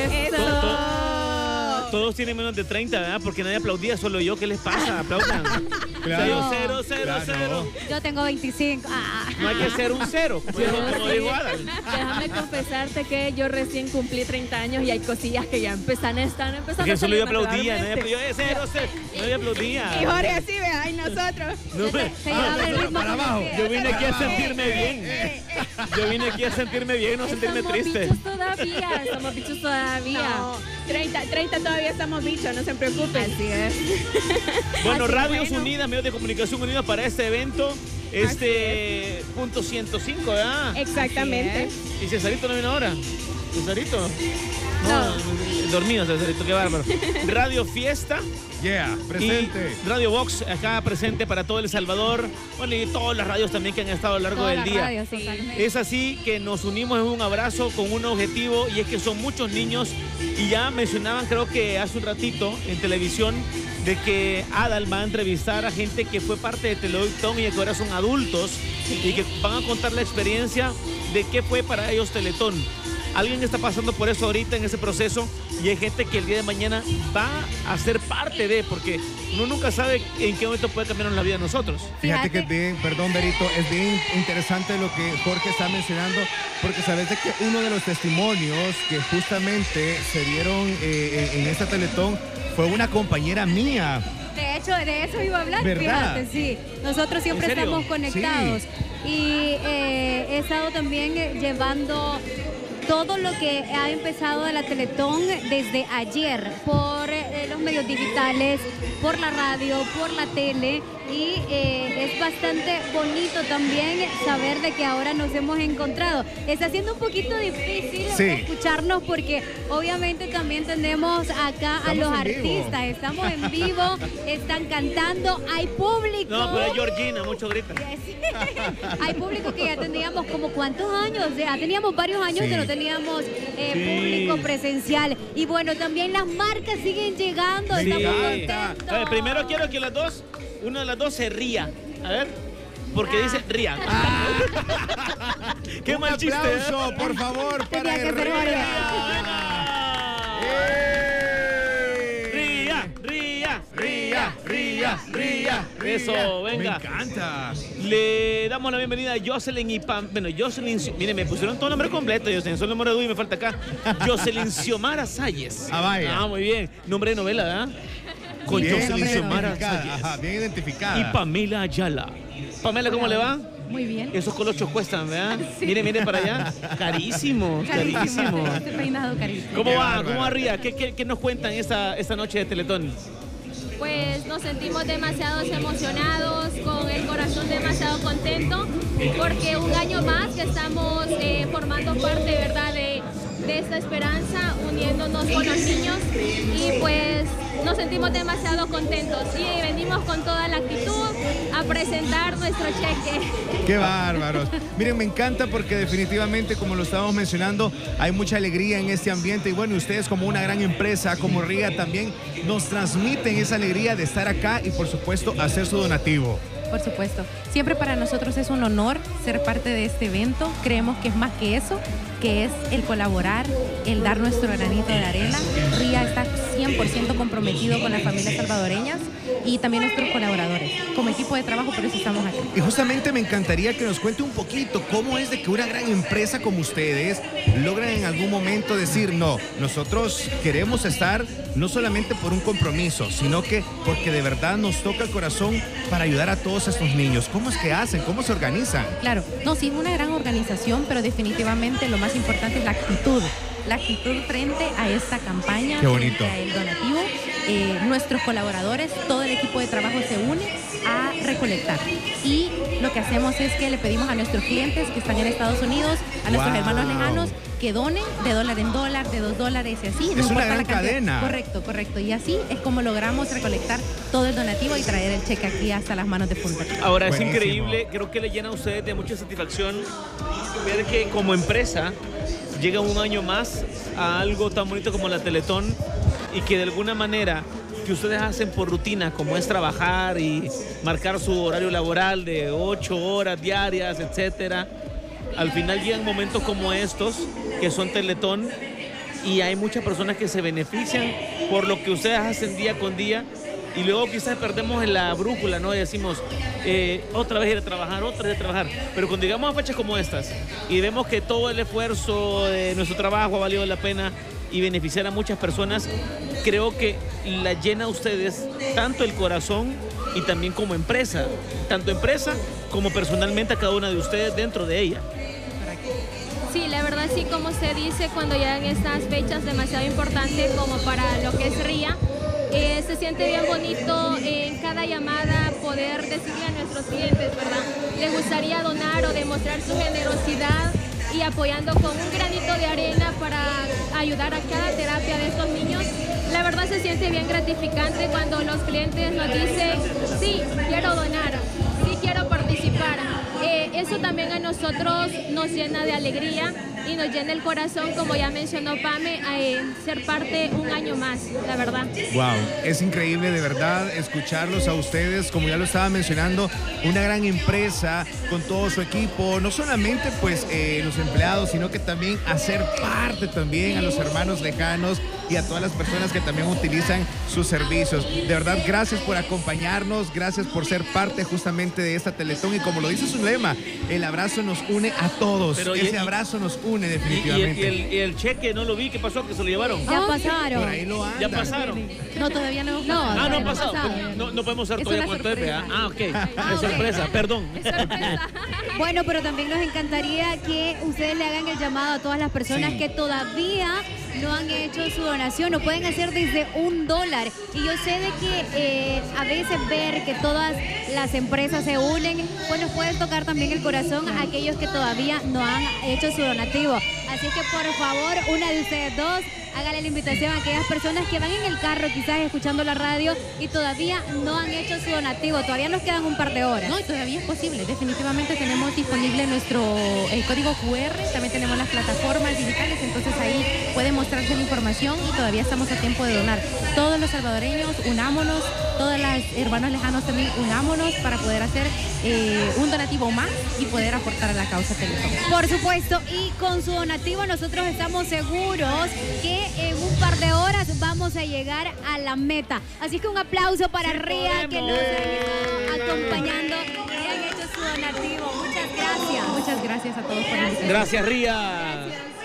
Todos tienen menos de 30, ¿verdad? Porque nadie aplaudía, solo yo. ¿Qué les pasa? Aplaudan. Claro. 0. Yo tengo 25. No hay que ser un 0. Como dijo Adal. Déjame confesarte que yo recién cumplí 30 años y hay cosillas que ya están empezando Porque a solo yo salir aplaudía. naturalmente. Yo 0. Nadie aplaudía. Y Jorge así, vea, y nosotros. Para abajo. Yo vine aquí a sentirme bien. Yo vine aquí a sentirme bien, no sentirme triste. Estamos bichos todavía. No, 30 todavía estamos bichos, no se preocupen. Así es. Bueno, Así, Radios bueno. Unidas, medios de comunicación unidos para este evento. Punto 105, ¿verdad? Exactamente. ¿Y Cesarito no viene ahora? ¿Cesarito? No, dormido Cesarito, qué bárbaro. Radio Fiesta. Yeah, presente. Y Radio Box acá presente para todo El Salvador. Bueno, y todas las radios también que han estado a lo largo del día. Es así que nos unimos en un abrazo con un objetivo y es que son muchos niños y ya mencionaban, creo que hace un ratito en televisión, de que Adal va a entrevistar a gente que fue parte de Teletón y que ahora son adultos y que van a contar la experiencia de qué fue para ellos Teletón. Alguien está pasando por eso ahorita en ese proceso y hay gente que el día de mañana va a ser parte de, porque uno nunca sabe en qué momento puede cambiar la vida de nosotros. Fíjate que es bien, perdón Berito, es bien interesante lo que Jorge está mencionando, porque sabes de que uno de los testimonios que justamente se dieron en esta Teletón fue una compañera mía. De hecho, de eso iba a hablar, ¿Verdad? fíjate, sí. Nosotros siempre ¿En serio? estamos conectados. Sí. Y he estado también llevando todo lo que ha empezado de la Teletón desde ayer por los medios digitales, por la radio, por la tele y es bastante bonito también saber de que ahora nos hemos encontrado. Está siendo un poquito difícil escucharnos porque obviamente también tenemos acá a los artistas, estamos en vivo, están cantando, hay público. No, pero es Georgina, mucho grita. Hay público que ya teníamos como cuántos años, ya teníamos varios años que no teníamos público presencial. Y bueno, también las marcas siguen llegando, estamos contentos. A ver, primero quiero que una de las dos se ría. A ver, porque dice ría. Qué mal chiste. Un aplauso, por favor, para Tenía que el ser Ría. Ría. Eso, venga. Me encanta. Le damos la bienvenida a Jocelyn y Pam. Bueno, Jocelyn, miren, me pusieron todo el nombre completo, Jocelyn, solo el número de Dui me falta acá. Jocelyn Xiomara Salles. Ah, vaya. Ah, muy bien. Nombre de novela, ¿verdad? Con Bien Jocelyn Xiomara identificada, Salles. ajá, bien identificada. Y Pamela Ayala. Pamela, ¿cómo le va? Muy bien. Esos colochos cuestan, ¿verdad? Miren para allá. Carísimos. Este peinado carísimo. ¿Cómo Qué va? bárbaro. ¿Cómo va Ría? ¿Qué nos cuentan esta noche de Teletón? Pues nos sentimos demasiado emocionados, con el corazón demasiado contento, porque un año más que estamos formando parte, ¿verdad?, de esta esperanza, uniéndonos con los niños y pues nos sentimos demasiado contentos y venimos con toda la actitud a presentar nuestro cheque. Qué bárbaros. Miren, me encanta porque definitivamente, como lo estábamos mencionando, hay mucha alegría en este ambiente y bueno, ustedes como una gran empresa, como Ría también, nos transmiten esa alegría de estar acá y por supuesto hacer su donativo. Por supuesto. Siempre para nosotros es un honor ser parte de este evento. Creemos que es más que eso, que es el colaborar, el dar nuestro granito de arena. Ría está 100% comprometido con las familias salvadoreñas y también nuestros colaboradores. Como equipo de trabajo, por eso estamos aquí. Y justamente me encantaría que nos cuente un poquito cómo es de que una gran empresa como ustedes logran en algún momento decir, no, nosotros queremos estar no solamente por un compromiso, sino que porque de verdad nos toca el corazón para ayudar a todos estos niños. ¿Cómo es que hacen? ¿Cómo se organizan? Claro, no, sí es una gran organización, pero definitivamente lo más importante es la actitud. La actitud frente a esta campaña, Qué bonito. frente a el donativo. Nuestros colaboradores, todo el equipo de trabajo se une a recolectar. Y lo que hacemos es que le pedimos a nuestros clientes que están en Estados Unidos, a nuestros hermanos lejanos, que donen de dólar en dólar, de $2 y así. Es una gran cadena. Correcto. Y así es como logramos recolectar todo el donativo y traer el cheque aquí hasta las manos de Punta. Ahora es Buenísimo. increíble, creo que le llena a ustedes de mucha satisfacción ver que como empresa llega un año más a algo tan bonito como la Teletón y que de alguna manera que ustedes hacen por rutina, como es trabajar y marcar su horario laboral de 8 horas diarias, etcétera. Al final llegan momentos como estos, que son Teletón, y hay muchas personas que se benefician por lo que ustedes hacen día con día. Y luego quizás perdemos en la brújula, ¿no? Y decimos, otra vez ir a trabajar, otra vez ir a trabajar. Pero cuando llegamos a fechas como estas y vemos que todo el esfuerzo de nuestro trabajo ha valido la pena y beneficiar a muchas personas, creo que la llena a ustedes tanto el corazón y también como empresa. Tanto empresa como personalmente a cada una de ustedes dentro de ella. Sí, la verdad sí, como usted dice, cuando llegan estas fechas demasiado importantes como para lo que es RIA, se siente bien bonito en cada llamada poder decirle a nuestros clientes, ¿verdad? Les gustaría donar o demostrar su generosidad y apoyando con un granito de arena para ayudar a cada terapia de estos niños. La verdad se siente bien gratificante cuando los clientes nos dicen, sí, quiero donar, sí quiero participar. Eso también a nosotros nos llena de alegría y nos llena el corazón, como ya mencionó Pame, ser parte un año más, la verdad. Wow, es increíble de verdad escucharlos a ustedes, como ya lo estaba mencionando, una gran empresa con todo su equipo, no solamente pues los empleados, sino que también hacer parte también a los hermanos lejanos y a todas las personas que también utilizan sus servicios. De verdad, gracias por acompañarnos, gracias por ser parte justamente de esta Teletón y como lo dice su lema, el abrazo nos une a todos. Pero ese abrazo nos une definitivamente. Y el cheque no lo vi, ¿qué pasó? ¿Que se lo llevaron? Ya pasaron. Por ahí lo andan. ¿Ya pasaron? No, todavía no. No han pasado. No podemos saber todavía cuánto es. Ok. Es sorpresa, perdón. Es sorpresa. Bueno, pero también nos encantaría que ustedes le hagan el llamado a todas las personas que todavía no han hecho su donación. Lo pueden hacer desde $1. Y yo sé de que a veces ver que todas las empresas se unen, pues nos puede tocar también el corazón a aquellos que todavía no han hecho su donativo. Así que por favor, una de ustedes dos, hágale la invitación a aquellas personas que van en el carro quizás escuchando la radio y todavía no han hecho su donativo. Todavía nos quedan un par de horas. No, y todavía es posible. Definitivamente tenemos disponible nuestro código QR, también tenemos las plataformas digitales, entonces ahí puede mostrarse la información y todavía estamos a tiempo de donar. Todos los salvadoreños, unámonos, todos los hermanos lejanos también unámonos para poder hacer un donativo más y poder aportar a la causa Teletón. Por supuesto, y con su donativo nosotros estamos seguros que en un par de horas vamos a llegar a la meta. Así que un aplauso para RIA que nos ha estado acompañando y han hecho su donativo. Muchas gracias. Muchas gracias a todos por invitarnos. Gracias, Ría.